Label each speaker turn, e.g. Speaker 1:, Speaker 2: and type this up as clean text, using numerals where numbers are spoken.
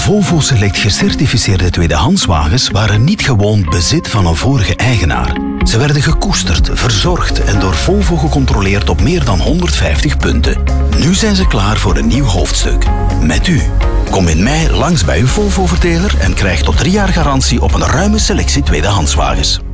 Speaker 1: Volvo Select gecertificeerde tweedehandswagens waren niet gewoon bezit van een vorige eigenaar. Ze werden gekoesterd, verzorgd en door Volvo gecontroleerd op meer dan 150 punten. Nu zijn ze klaar voor een nieuw hoofdstuk. Met u. Kom in mei langs bij uw Volvo-verdeler en krijg tot 3 jaar garantie op een ruime selectie tweedehandswagens.